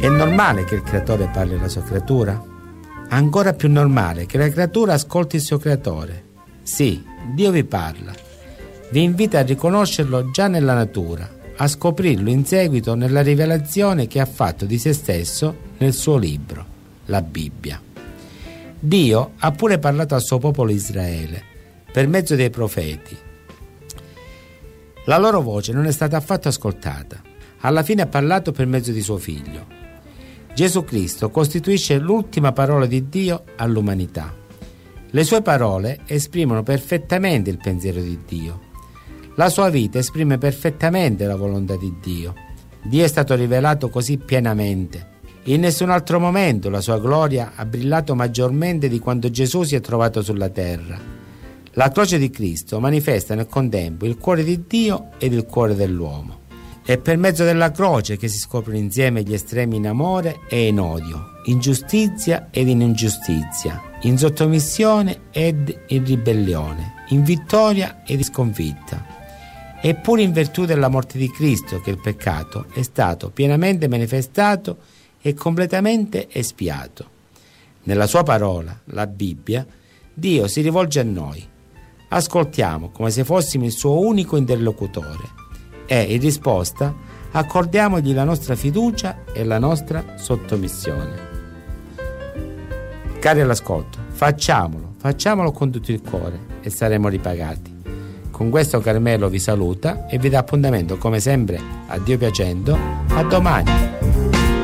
È normale che il creatore parli alla sua creatura? Ancora più normale che la creatura ascolti il suo creatore. Sì, Dio vi parla. Vi invita a riconoscerlo già nella natura, a scoprirlo in seguito nella rivelazione che ha fatto di se stesso nel suo libro, la Bibbia. Dio ha pure parlato al suo popolo Israele per mezzo dei profeti. La loro voce non è stata affatto ascoltata. Alla fine ha parlato per mezzo di suo figlio. Gesù Cristo costituisce l'ultima parola di Dio all'umanità. Le sue parole esprimono perfettamente il pensiero di Dio. La sua vita esprime perfettamente la volontà di Dio. Dio è stato rivelato così pienamente. In nessun altro momento la sua gloria ha brillato maggiormente di quando Gesù si è trovato sulla terra. La croce di Cristo manifesta nel contempo il cuore di Dio ed il cuore dell'uomo. È per mezzo della croce che si scoprono insieme gli estremi in amore e in odio, in giustizia ed in ingiustizia, in sottomissione ed in ribellione, in vittoria ed in sconfitta. È pure in virtù della morte di Cristo che il peccato è stato pienamente manifestato e completamente espiato. Nella sua parola, la Bibbia, Dio si rivolge a noi. Ascoltiamo come se fossimo il suo unico interlocutore e, in risposta, accordiamogli la nostra fiducia e la nostra sottomissione. Cari all'ascolto, facciamolo con tutto il cuore e saremo ripagati. Con questo Carmelo vi saluta e vi dà appuntamento, come sempre, a Dio piacendo, a domani.